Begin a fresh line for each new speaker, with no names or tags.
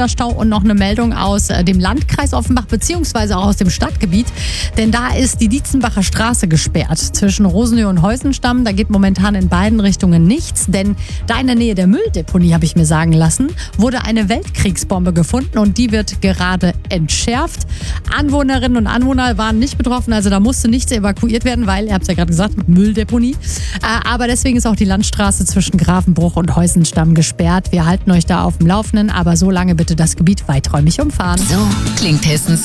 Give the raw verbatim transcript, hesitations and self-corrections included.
Schiedsrichterstau und noch eine Meldung aus äh, dem Landkreis Offenbach beziehungsweise auch aus dem Stadtgebiet. Denn da ist die Dietzenbacher Straße gesperrt zwischen Rosenhöhe und Heusenstamm. Da geht momentan in beiden Richtungen nichts, denn da in der Nähe der Mülldeponie, habe ich mir sagen lassen, wurde eine Weltkriegsbombe gefunden und die wird gerade entschärft. Anwohnerinnen und Anwohner waren nicht betroffen, also da musste nichts evakuiert werden, weil, ihr habt es ja gerade gesagt, Mülldeponie. Äh, aber deswegen ist auch die Landstraße zwischen Grafenbruch und Heusenstamm gesperrt. Wir halten euch da auf dem Laufenden, aber so lange bitte das Gebiet weiträumig umfahren.
So klingt Hessens